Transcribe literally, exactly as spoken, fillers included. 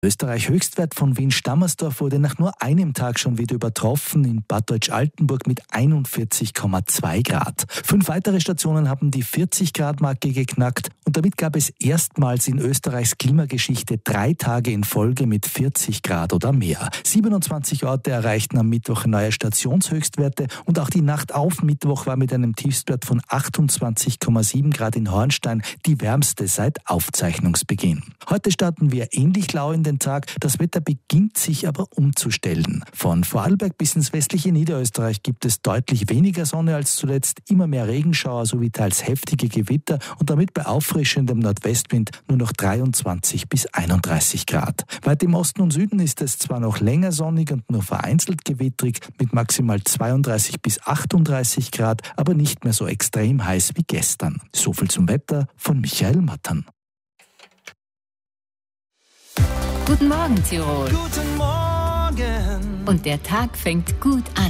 Österreich Höchstwert von Wien-Stammersdorf wurde nach nur einem Tag schon wieder übertroffen, in Bad Deutsch-Altenburg mit einundvierzig Komma zwei Grad. Fünf weitere Stationen haben die vierzig Grad Marke geknackt und damit gab es erstmals in Österreichs Klimageschichte drei Tage in Folge mit vierzig Grad oder mehr. siebenundzwanzig Orte erreichten am Mittwoch neue Stationshöchstwerte und auch die Nacht auf Mittwoch war mit einem Tiefstwert von achtundzwanzig Komma sieben Grad in Hornstein die wärmste seit Aufzeichnungsbeginn. Heute starten wir ähnlich lau in den Tag. Das Wetter beginnt sich aber umzustellen. Von Vorarlberg bis ins westliche Niederösterreich gibt es deutlich weniger Sonne als zuletzt, immer mehr Regenschauer sowie teils heftige Gewitter und damit bei auffrischendem Nordwestwind nur noch dreiundzwanzig bis einunddreißig Grad. Weit im Osten und Süden ist es zwar noch länger sonnig und nur vereinzelt gewittrig mit maximal zweiunddreißig bis achtunddreißig Grad, aber nicht mehr so extrem heiß wie gestern. So viel zum Wetter von Michael Mattern. Guten Morgen, Tirol. Guten Morgen. Und der Tag fängt gut an.